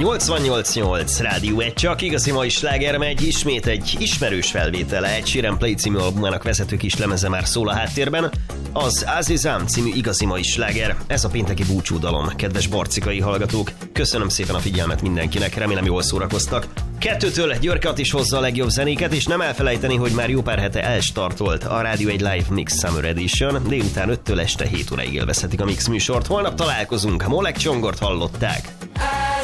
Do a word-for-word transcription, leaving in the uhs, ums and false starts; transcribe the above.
nyolcvannyolc nyolc Rádió egy, csak igazi mai sláger megy, ismét egy ismerős felvétele, Ed Sheeran Play című albumának vezető kis lemeze már szól a háttérben. Az Azizam című igazi mai sláger, ez a pénteki búcsúdalom, kedves barcikai hallgatók. Köszönöm szépen a figyelmet mindenkinek, remélem jól szórakoztak. Kettőtől Györkat is hozza a legjobb zenéket, és nem elfelejteni, hogy már jó pár hete elstartolt a Rádió egy Live Mix Summer Edition. Délután öttől este hét óráig élvezhetik a Mix műsort. Holnap találkozunk, Molek Csongort hallották.